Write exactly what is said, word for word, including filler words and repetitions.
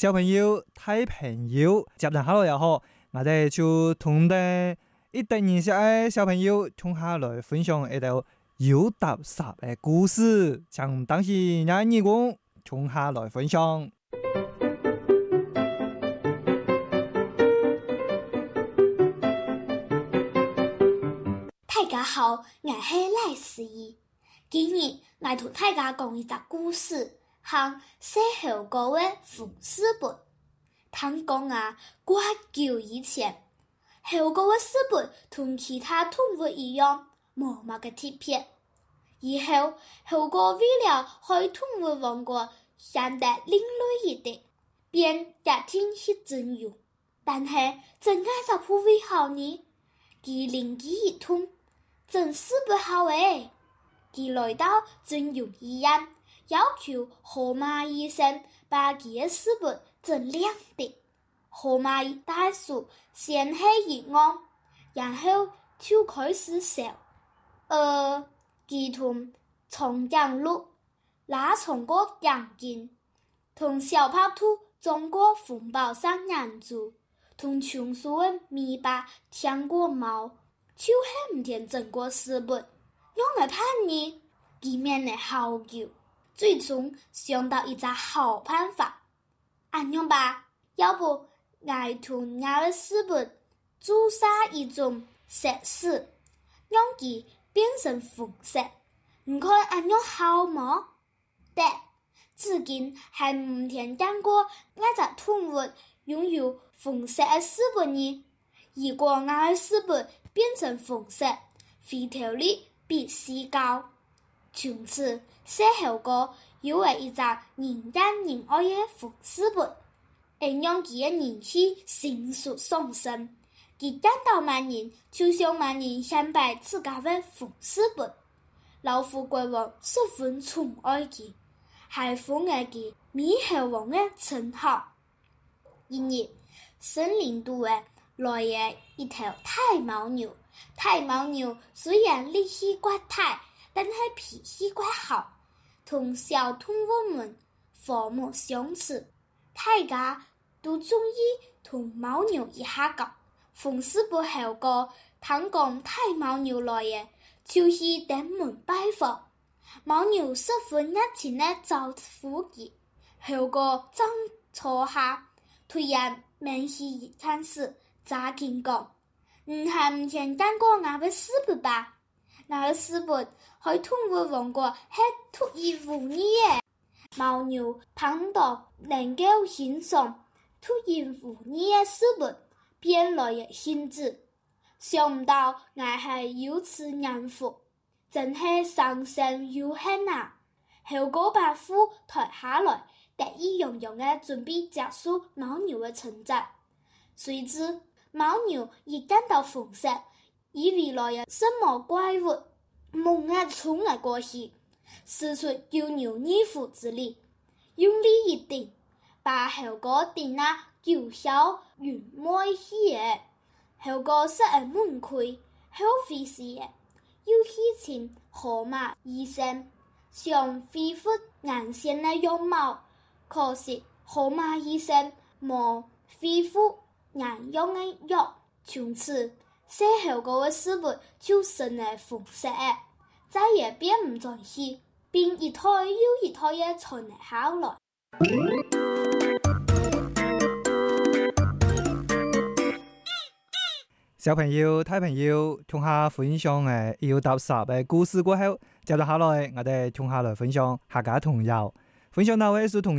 小朋友、大朋友接上下來又好，我哋就同啲一定認識嘅小朋友同下來分享一道有搭霎嘅故事，將當時廿二公同下來分享。 大家好，我係賴思怡。今日我同大家講一個故事，係細猴哥嘅縫書本。聽講啊，掛久以前，猴哥嘅書本同其他動物一樣，冇乜嘅特別。以後猴哥為了喺動物王國顯得另類一點，便決定去徵用。但係真係就不為好呢，佢靈機一通。真是不好誒！佢來到徵用醫院，要求河馬醫生把佢嘅書本整亮啲。河馬大叔先係一按，然後就開始笑。呃，佢同長頸鹿拉長過頸巾，同小白兔裝過風暴上眼珠，同松鼠嘅尾巴舔過毛。就是唔聽整過書本，用來叛逆，見面的好久，最終想到一個好辦法。咁樣吧，要不我同我的書本注射一種色素，讓佢變成紅色。你看咁樣好嗎？對，至今還唔聽見過那隻動物擁有紅色的書本呢。如果我的書本變成紅色，回頭率必須高。從此，細猴哥有了一張人見人愛的縫書本，並讓佢的人氣迅速上升。佢見到萬人，就向萬人顯擺自家的縫書本。老虎國王十分寵愛佢，還封了佢獼猴王的稱號。一日，森林度的來了一頭大犛牛，大犛牛雖然力氣怪大，但係脾氣怪好，同小動物們和睦相處，大家都中意同犛牛一下搞。縫書本猴哥聽講大犛牛來了，就去登門拜訪。犛牛十分熱情地招呼佢，猴哥正坐下，突然面細一看時，咋見講，唔係唔聽見過我嘅書本吧？我嘅書本喺動物王國係獨一無二嘅。犛牛聽到能夠欣賞獨一無二嘅書本，便來了興致。想唔到我係如此幸福，真係生性有幸啊！猴哥把書抬下來，得意洋洋嘅準備結束犛牛嘅稱讚。誰知犛牛一見到紅色，以為來有什麼怪物，猛地衝了過去，使出九牛二虎之力，用力一頂，把猴哥頂那九霄雲外去了。猴哥失而猛潰，後悔死了，又去請河馬醫生，想恢復原先的樣貌，可惜河馬醫生沒恢復原樣的藥。從此細猴哥的書本就成了紅色的，再也變唔再去，並一胎又一胎的傳了下來。 小朋友、大朋友，同下分享誒有搭霎嘅故事過後，接落下來我哋同下來分享客家童謠，分享哪位是童謠。